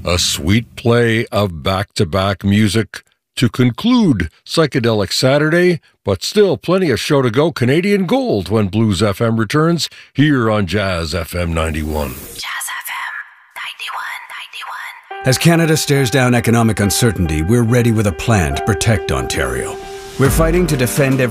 A sweet play of back-to-back music to conclude Psychedelic Saturday, but still plenty of show to go. Canadian Gold when Blues FM returns here on Jazz FM 91. Jazz FM 91. As Canada stares down economic uncertainty, we're ready with a plan to protect Ontario. We're fighting to defend every